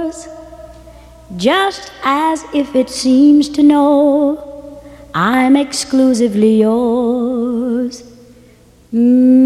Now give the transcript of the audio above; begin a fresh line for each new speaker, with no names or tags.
yours, just as if it seems to know I'm exclusively yours.